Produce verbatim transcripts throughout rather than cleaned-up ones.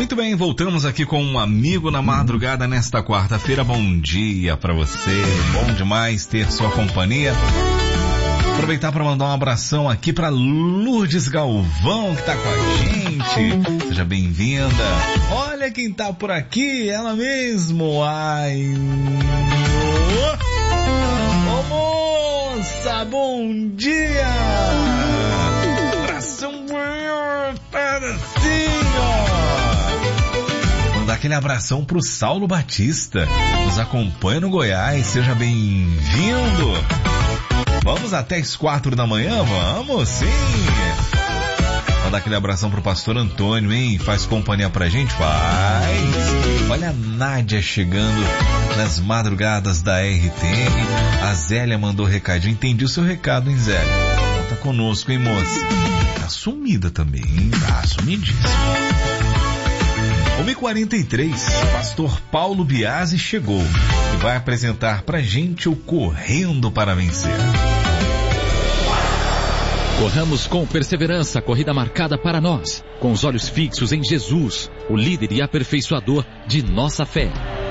Muito bem, voltamos aqui com um amigo na madrugada nesta quarta-feira. Bom dia pra você, bom demais ter sua companhia. Aproveitar para mandar um abração aqui para Lourdes Galvão, que tá com a gente. Seja bem-vinda. Olha quem tá por aqui, ela mesmo. Ai, ô moça, bom dia. Abração Mandar aquele abração pro Saulo Batista, nos acompanha no Goiás. Seja bem-vindo. Vamos até as quatro da manhã? Vamos, sim! Mandar aquele abração pro pastor Antônio, hein? Faz companhia pra gente? Faz! Olha a Nádia chegando nas madrugadas da R T M. A Zélia mandou recadinho. Entendi o seu recado, hein, Zélia? Tá conosco, hein, moça? Tá sumida também, hein? Tá sumidíssima. uma e quarenta e três, pastor Paulo Biasi chegou e vai apresentar pra gente o Correndo para Vencer. Corramos com perseverança a corrida marcada para nós, com os olhos fixos em Jesus, o líder e aperfeiçoador de nossa fé.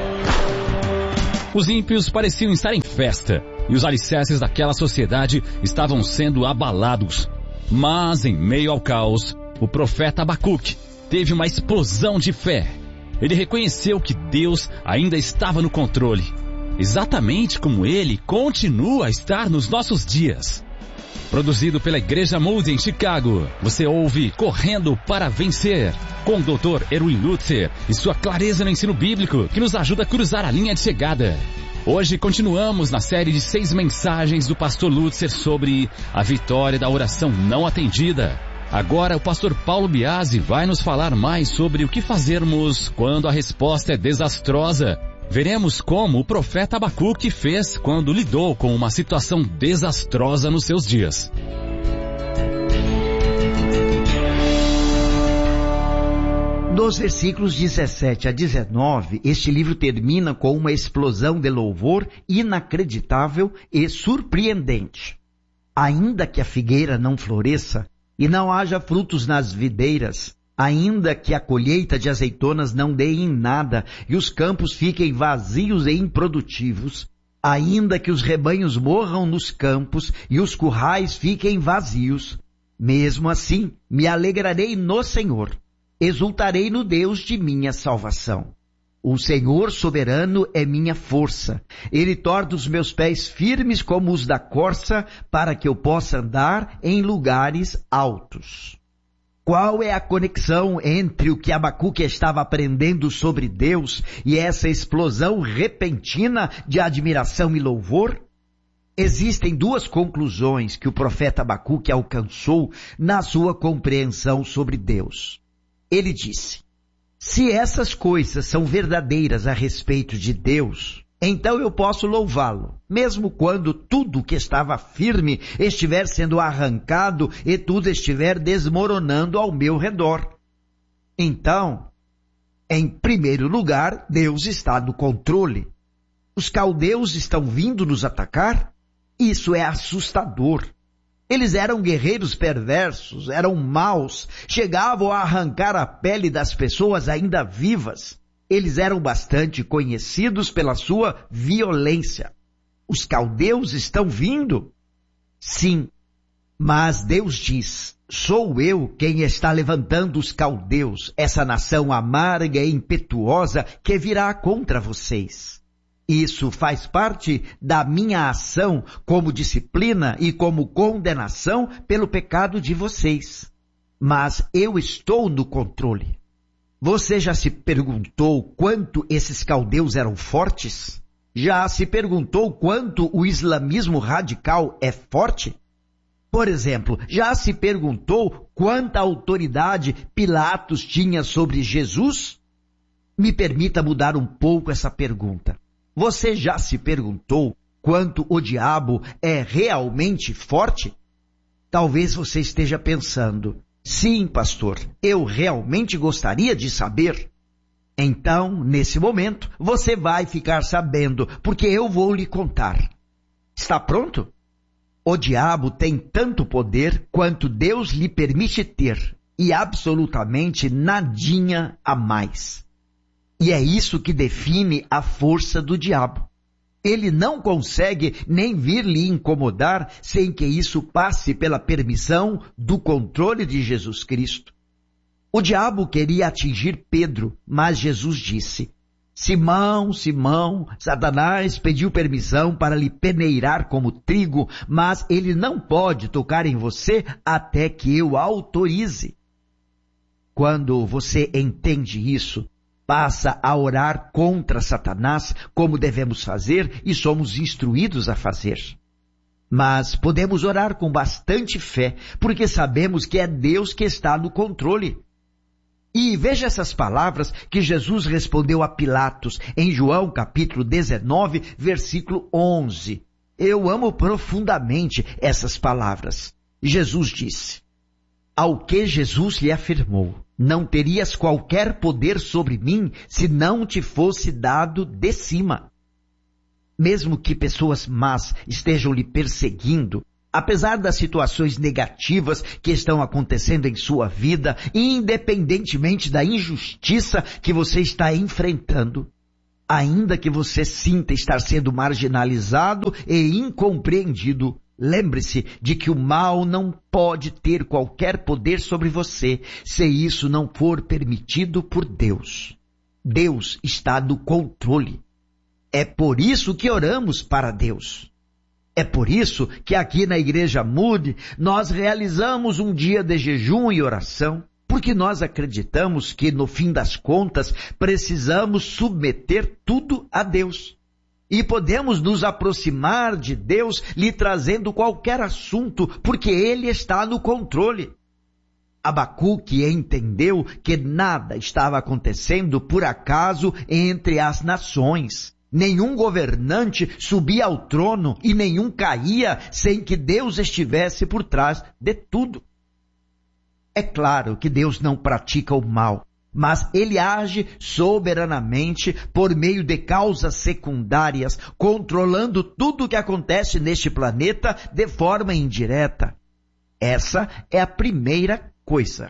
Os ímpios pareciam estar em festa, e os alicerces daquela sociedade estavam sendo abalados. Mas, em meio ao caos, o profeta Abacuque teve uma explosão de fé. Ele reconheceu que Deus ainda estava no controle, exatamente como Ele continua a estar nos nossos dias. Produzido pela Igreja Moody em Chicago, você ouve Correndo para Vencer, com o doutor Erwin Lutzer e sua clareza no ensino bíblico, que nos ajuda a cruzar a linha de chegada. Hoje continuamos na série de seis mensagens do pastor Lutzer sobre a vitória da oração não atendida. Agora o pastor Paulo Biasi vai nos falar mais sobre o que fazermos quando a resposta é desastrosa. Veremos como o profeta Abacuque fez quando lidou com uma situação desastrosa nos seus dias. Dos versículos dezessete a dezenove, este livro termina com uma explosão de louvor inacreditável e surpreendente. Ainda que a figueira não floresça e não haja frutos nas videiras, ainda que a colheita de azeitonas não dê em nada e os campos fiquem vazios e improdutivos, ainda que os rebanhos morram nos campos e os currais fiquem vazios, mesmo assim me alegrarei no Senhor, exultarei no Deus de minha salvação. O Senhor soberano é minha força. Ele torna os meus pés firmes como os da corça, para que eu possa andar em lugares altos. Qual é a conexão entre o que Abacuque estava aprendendo sobre Deus e essa explosão repentina de admiração e louvor? Existem duas conclusões que o profeta Abacuque alcançou na sua compreensão sobre Deus. Ele disse: se essas coisas são verdadeiras a respeito de Deus, então eu posso louvá-lo, mesmo quando tudo que estava firme estiver sendo arrancado e tudo estiver desmoronando ao meu redor. Então, em primeiro lugar, Deus está no controle. Os caldeus estão vindo nos atacar? Isso é assustador. Eles eram guerreiros perversos, eram maus, chegavam a arrancar a pele das pessoas ainda vivas. Eles eram bastante conhecidos pela sua violência. Os caldeus estão vindo? Sim, mas Deus diz: sou eu quem está levantando os caldeus, essa nação amarga e impetuosa que virá contra vocês. Isso faz parte da minha ação como disciplina e como condenação pelo pecado de vocês. Mas eu estou no controle. Você já se perguntou quanto esses caldeus eram fortes? Já se perguntou quanto o islamismo radical é forte? Por exemplo, já se perguntou quanta autoridade Pilatos tinha sobre Jesus? Me permita mudar um pouco essa pergunta. Você já se perguntou quanto o diabo é realmente forte? Talvez você esteja pensando: sim, pastor, eu realmente gostaria de saber. Então, nesse momento, você vai ficar sabendo, porque eu vou lhe contar. Está pronto? O diabo tem tanto poder quanto Deus lhe permite ter. e absolutamente nadinha a mais. E é isso que define a força do diabo. Ele não consegue nem vir lhe incomodar sem que isso passe pela permissão do controle de Jesus Cristo. O diabo queria atingir Pedro, mas Jesus disse: Simão, Simão, Satanás pediu permissão para lhe peneirar como trigo, mas ele não pode tocar em você até que eu autorize. Quando você entende isso, passa a orar contra Satanás, como devemos fazer e somos instruídos a fazer. Mas podemos orar com bastante fé, porque sabemos que é Deus que está no controle. E veja essas palavras que Jesus respondeu a Pilatos em João capítulo dezenove, versículo onze. Eu amo profundamente essas palavras. Jesus disse: Ao que Jesus lhe afirmou: Não terias qualquer poder sobre mim se não te fosse dado de cima. Mesmo que pessoas más estejam lhe perseguindo, apesar das situações negativas que estão acontecendo em sua vida, independentemente da injustiça que você está enfrentando, ainda que você sinta estar sendo marginalizado e incompreendido, lembre-se de que o mal não pode ter qualquer poder sobre você se isso não for permitido por Deus. Deus está no controle. É por isso que oramos para Deus. É por isso que aqui na Igreja Moody nós realizamos um dia de jejum e oração, porque nós acreditamos que, no fim das contas, precisamos submeter tudo a Deus. E podemos nos aproximar de Deus lhe trazendo qualquer assunto, porque Ele está no controle. Abacuque entendeu que nada estava acontecendo por acaso entre as nações. Nenhum governante subia ao trono e nenhum caía sem que Deus estivesse por trás de tudo. É claro que Deus não pratica o mal, mas Ele age soberanamente por meio de causas secundárias, controlando tudo o que acontece neste planeta de forma indireta. Essa é a primeira coisa.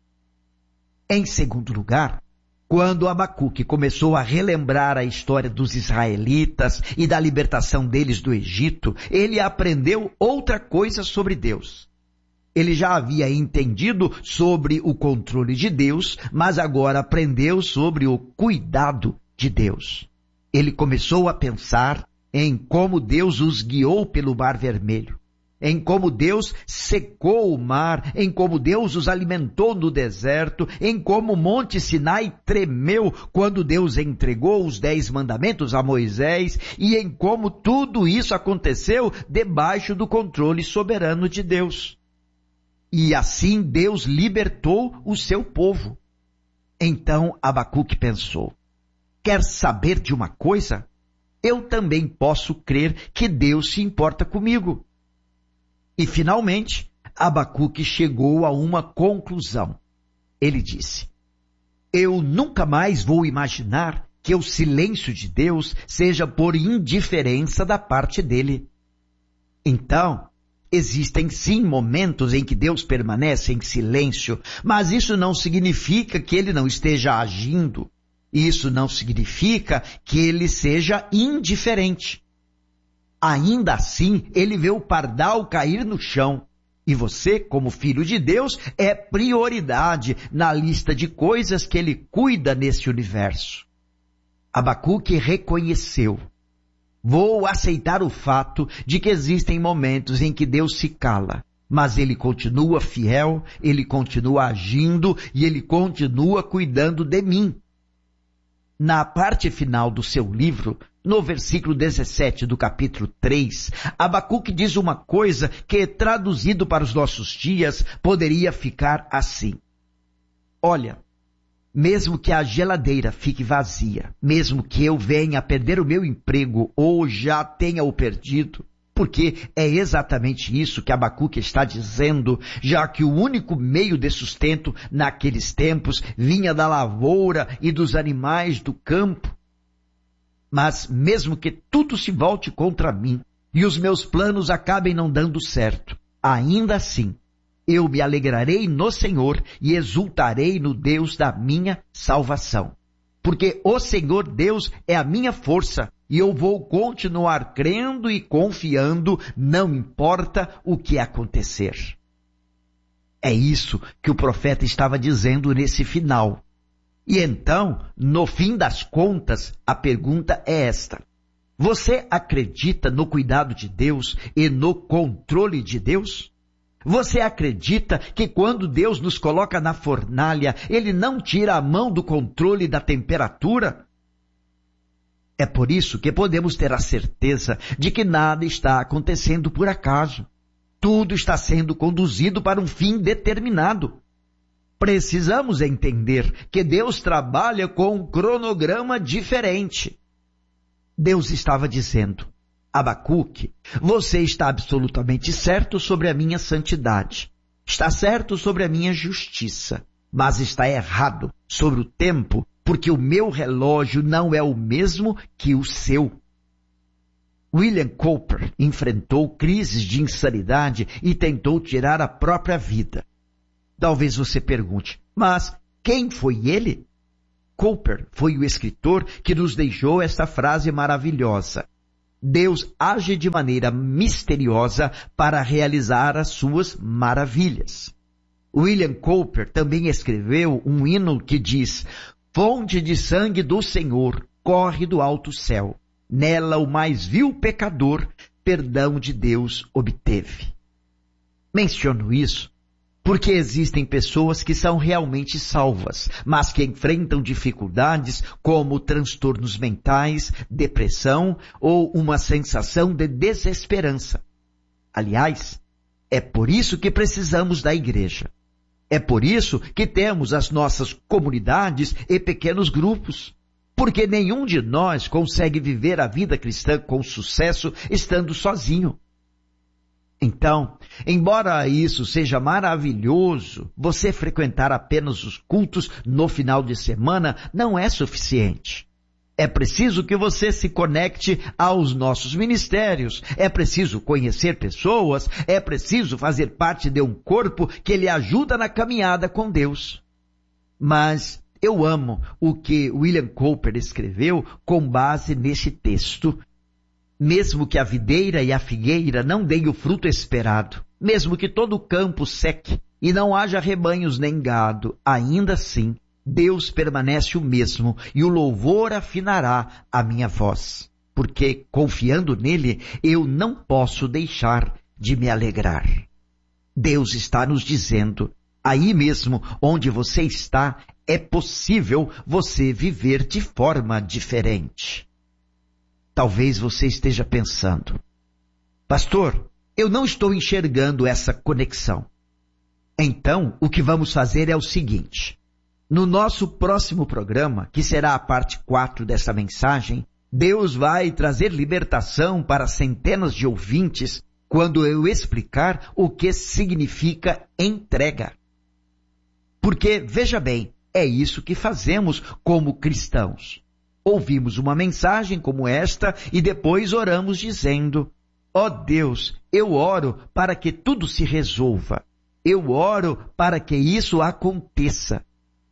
Em segundo lugar, quando Abacuque começou a relembrar a história dos israelitas e da libertação deles do Egito, ele aprendeu outra coisa sobre Deus. Ele já havia entendido sobre o controle de Deus, mas agora aprendeu sobre o cuidado de Deus. Ele começou a pensar em como Deus os guiou pelo Mar Vermelho, em como Deus secou o mar, em como Deus os alimentou no deserto, em como o Monte Sinai tremeu quando Deus entregou os dez mandamentos a Moisés, e em como tudo isso aconteceu debaixo do controle soberano de Deus. E assim Deus libertou o seu povo. Então Abacuque pensou: quer saber de uma coisa? Eu também posso crer que Deus se importa comigo. E, finalmente, Abacuque chegou a uma conclusão. Ele disse: eu nunca mais vou imaginar que o silêncio de Deus seja por indiferença da parte dele. Então, existem sim momentos em que Deus permanece em silêncio, mas isso não significa que ele não esteja agindo. Isso não significa que ele seja indiferente. Ainda assim, ele vê o pardal cair no chão. E você, como filho de Deus, é prioridade na lista de coisas que ele cuida nesse universo. Abacuque reconheceu: vou aceitar o fato de que existem momentos em que Deus se cala, mas ele continua fiel, ele continua agindo e ele continua cuidando de mim. Na parte final do seu livro, no versículo dezessete do capítulo três, Abacuque diz uma coisa que, traduzido para os nossos dias, poderia ficar assim: olha, mesmo que a geladeira fique vazia, mesmo que eu venha a perder o meu emprego ou já tenha o perdido, porque é exatamente isso que Abacuque está dizendo, já que o único meio de sustento naqueles tempos vinha da lavoura e dos animais do campo. Mas mesmo que tudo se volte contra mim e os meus planos acabem não dando certo, ainda assim, Eu me alegrarei no Senhor e exultarei no Deus da minha salvação. Porque o Senhor Deus é a minha força e eu vou continuar crendo e confiando, não importa o que acontecer. É isso que o profeta estava dizendo nesse final. E então, no fim das contas, a pergunta é esta. Você acredita no cuidado de Deus e no controle de Deus? Você acredita que quando Deus nos coloca na fornalha, Ele não tira a mão do controle da temperatura? É por isso que podemos ter a certeza de que nada está acontecendo por acaso. Tudo está sendo conduzido para um fim determinado. Precisamos entender que Deus trabalha com um cronograma diferente. Deus estava dizendo, Abacuque, você está absolutamente certo sobre a minha santidade. Está certo sobre a minha justiça, mas está errado sobre o tempo, porque o meu relógio não é o mesmo que o seu. William Cowper enfrentou crises de insanidade e tentou tirar a própria vida. Talvez você pergunte, mas quem foi ele? Cowper foi o escritor que nos deixou esta frase maravilhosa. Deus age de maneira misteriosa para realizar as suas maravilhas. William Cowper também escreveu um hino que diz, fonte de sangue do Senhor corre do alto céu. Nela o mais vil pecador, perdão de Deus obteve. Menciono isso porque existem pessoas que são realmente salvas, mas que enfrentam dificuldades como transtornos mentais, depressão ou uma sensação de desesperança. Aliás, é por isso que precisamos da igreja. É por isso que temos as nossas comunidades e pequenos grupos. Porque nenhum de nós consegue viver a vida cristã com sucesso estando sozinho. Então, embora isso seja maravilhoso, você frequentar apenas os cultos no final de semana não é suficiente. É preciso que você se conecte aos nossos ministérios, é preciso conhecer pessoas, é preciso fazer parte de um corpo que lhe ajuda na caminhada com Deus. Mas eu amo o que William Cowper escreveu com base neste texto. Mesmo que a videira e a figueira não deem o fruto esperado, mesmo que todo o campo seque e não haja rebanhos nem gado, ainda assim, Deus permanece o mesmo e o louvor afinará a minha voz. Porque, confiando nele, eu não posso deixar de me alegrar. Deus está nos dizendo, aí mesmo onde você está, é possível você viver de forma diferente. Talvez você esteja pensando, pastor, eu não estou enxergando essa conexão. Então, o que vamos fazer é o seguinte. No nosso próximo programa, que será a parte quatro dessa mensagem, Deus vai trazer libertação para centenas de ouvintes quando eu explicar o que significa entrega. Porque, veja bem, é isso que fazemos como cristãos. Ouvimos uma mensagem como esta e depois oramos dizendo, ó Deus, eu oro para que tudo se resolva. Eu oro para que isso aconteça.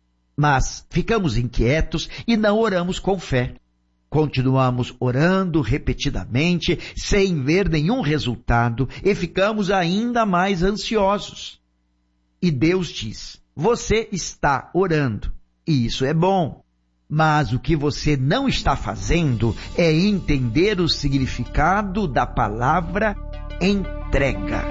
Mas ficamos inquietos e não oramos com fé. Continuamos orando repetidamente, sem ver nenhum resultado, e ficamos ainda mais ansiosos. E Deus diz, você está orando, e isso é bom. Mas o que você não está fazendo é entender o significado da palavra entrega.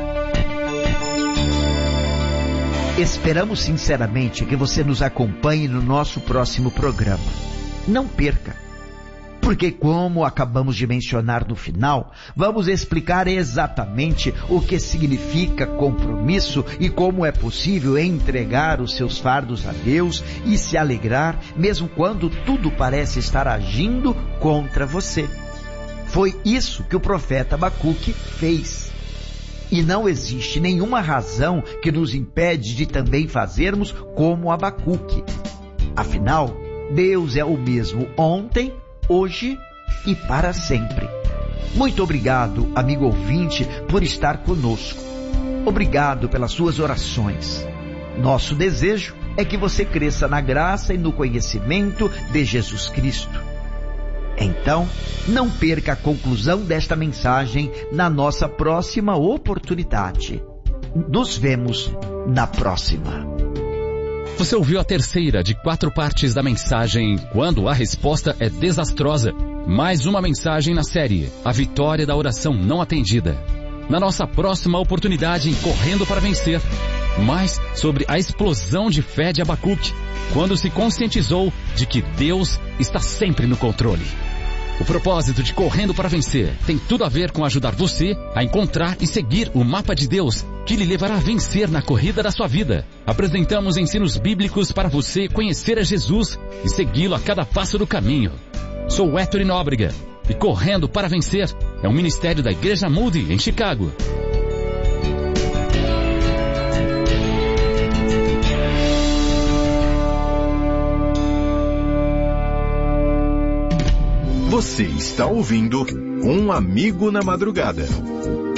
Esperamos sinceramente que você nos acompanhe no nosso próximo programa. Não perca, porque como acabamos de mencionar no final, vamos explicar exatamente o que significa compromisso e como é possível entregar os seus fardos a Deus e se alegrar mesmo quando tudo parece estar agindo contra você. Foi isso que o profeta Abacuque fez. E não existe nenhuma razão que nos impede de também fazermos como Abacuque. Afinal, Deus é o mesmo ontem, hoje e para sempre. Muito obrigado, amigo ouvinte, por estar conosco. Obrigado pelas suas orações. Nosso desejo é que você cresça na graça e no conhecimento de Jesus Cristo. Então, não perca a conclusão desta mensagem na nossa próxima oportunidade. Nos vemos na próxima. Você ouviu a terceira de quatro partes da mensagem Quando a Resposta é Desastrosa. Mais uma mensagem na série A Vitória da Oração Não Atendida. Na nossa próxima oportunidade em Correndo para Vencer, mais sobre a explosão de fé de Abacuque, quando se conscientizou de que Deus está sempre no controle. O propósito de Correndo para Vencer tem tudo a ver com ajudar você a encontrar e seguir o mapa de Deus que lhe levará a vencer na corrida da sua vida. Apresentamos ensinos bíblicos para você conhecer a Jesus e segui-lo a cada passo do caminho. Sou Héctor Nóbrega e Correndo para Vencer é um ministério da Igreja Moody em Chicago. Você está ouvindo Um Amigo na Madrugada.